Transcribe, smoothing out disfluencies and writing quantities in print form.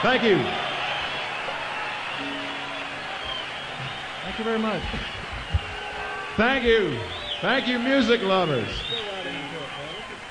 Thank you. Thank you very much. Thank you. Thank you, music lovers. Go right into it, man.